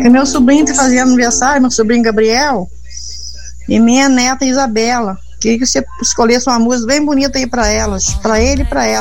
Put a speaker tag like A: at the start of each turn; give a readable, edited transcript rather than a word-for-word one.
A: meu sobrinho tá fazendo aniversário, meu sobrinho Gabriel, e minha neta Isabela. Queria que você escolhesse uma música bem bonita aí pra elas, pra ele e pra ela.